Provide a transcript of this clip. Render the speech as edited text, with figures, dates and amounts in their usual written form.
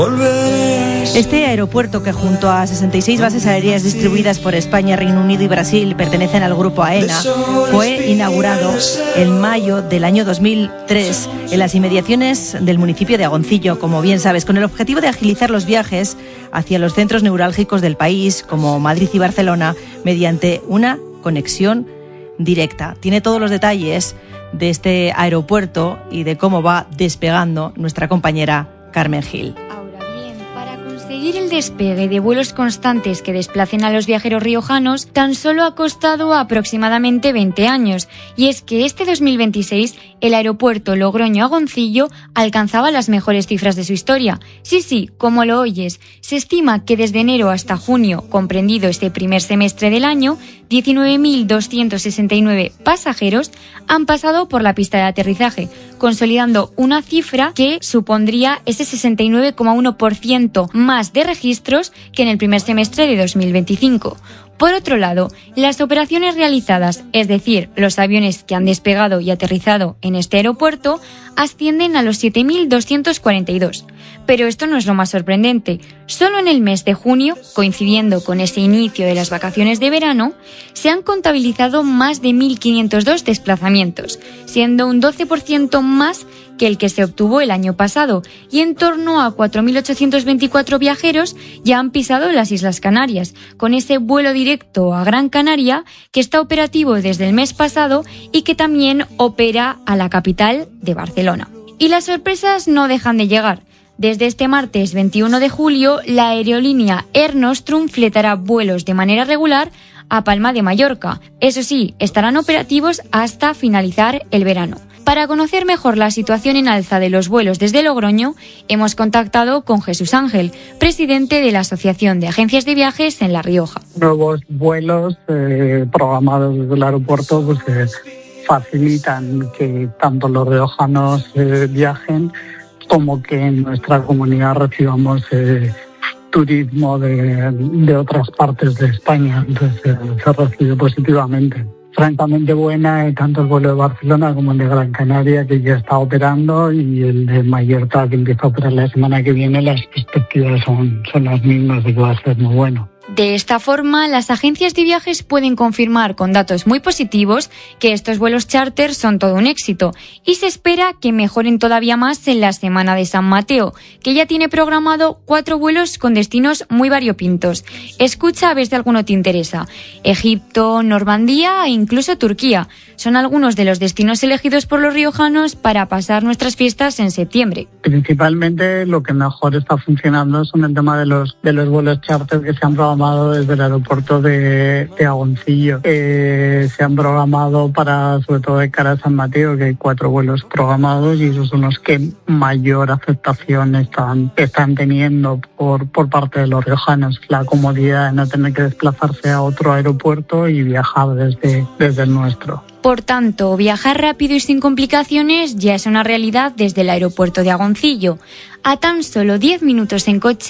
Este aeropuerto, que junto a 66 bases aéreas distribuidas por España, Reino Unido y Brasil pertenecen al grupo AENA, fue inaugurado en mayo del año 2003 en las inmediaciones del municipio de Agoncillo, como bien sabes, con el objetivo de agilizar los viajes hacia los centros neurálgicos del país, como Madrid y Barcelona, mediante una conexión directa. Tiene todos los detalles de este aeropuerto y de cómo va despegando nuestra compañera Carmen Gil. Conseguir el despegue de vuelos constantes que desplacen a los viajeros riojanos tan solo ha costado aproximadamente 20 años, y es que este 2026 el aeropuerto Logroño-Agoncillo alcanzaba las mejores cifras de su historia. Sí, como lo oyes, se estima que desde enero hasta junio, comprendido este primer semestre del año, 19.269 pasajeros han pasado por la pista de aterrizaje, consolidando una cifra que supondría ese 69,1% más de registros que en el primer semestre de 2025. Por otro lado, las operaciones realizadas, es decir, los aviones que han despegado y aterrizado en este aeropuerto, ascienden a los 7.242. Pero esto no es lo más sorprendente. Solo en el mes de junio, coincidiendo con ese inicio de las vacaciones de verano, se han contabilizado más de 1.502 desplazamientos, siendo un 12% más que el que se obtuvo el año pasado, y en torno a 4.824 viajeros ya han pisado las Islas Canarias, con ese vuelo directo a Gran Canaria que está operativo desde el mes pasado y que también opera a la capital de Barcelona. Y las sorpresas no dejan de llegar. Desde este martes 21 de julio, la aerolínea Air Nostrum fletará vuelos de manera regular a Palma de Mallorca. Eso sí, estarán operativos hasta finalizar el verano. Para conocer mejor la situación en alza de los vuelos desde Logroño, hemos contactado con Jesús Ángel, presidente de la Asociación de Agencias de Viajes en La Rioja. Nuevos vuelos programados desde el aeropuerto facilitan que tanto los riojanos viajen como que en nuestra comunidad recibamos turismo de otras partes de España. Entonces se recibe positivamente. Francamente buena tanto el vuelo de Barcelona como el de Gran Canaria, que ya está operando, y el de Mallorca, que empieza a operar la semana que viene. Las perspectivas son las mismas de que va a ser muy bueno. De esta forma, las agencias de viajes pueden confirmar con datos muy positivos que estos vuelos charter son todo un éxito, y se espera que mejoren todavía más en la Semana de San Mateo, que ya tiene programado 4 vuelos con destinos muy variopintos. Escucha a ver si alguno te interesa. Egipto, Normandía e incluso Turquía son algunos de los destinos elegidos por los riojanos para pasar nuestras fiestas en septiembre. Principalmente lo que mejor está funcionando son el tema de los vuelos charter que se han programado desde el aeropuerto de Agoncillo. Se han programado sobre todo de cara a San Mateo, que hay 4 vuelos programados, y esos son los que mayor aceptación están teniendo por parte de los riojanos. La comodidad de no tener que desplazarse a otro aeropuerto y viajar desde el nuestro. Por tanto, viajar rápido y sin complicaciones ya es una realidad desde el aeropuerto de Agoncillo. A tan solo 10 minutos en coche